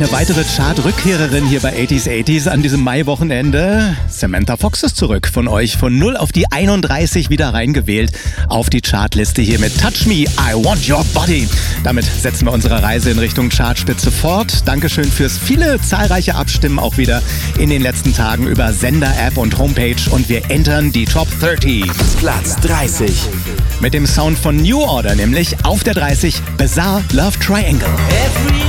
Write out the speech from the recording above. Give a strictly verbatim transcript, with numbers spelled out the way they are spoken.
Eine weitere Chart-Rückkehrerin hier bei achtziger achtziger an diesem Mai-Wochenende. Samantha Fox ist zurück von euch. Von null auf die einunddreißig wieder reingewählt auf die Chartliste hier mit Touch Me, I Want Your Body. Damit setzen wir unsere Reise in Richtung Chartspitze fort. Dankeschön fürs viele zahlreiche Abstimmen auch wieder in den letzten Tagen über Sender, App und Homepage. Und wir entern die Top dreißig. Platz dreißig. Mit dem Sound von New Order, nämlich auf der dreißig Bizarre Love Triangle. Every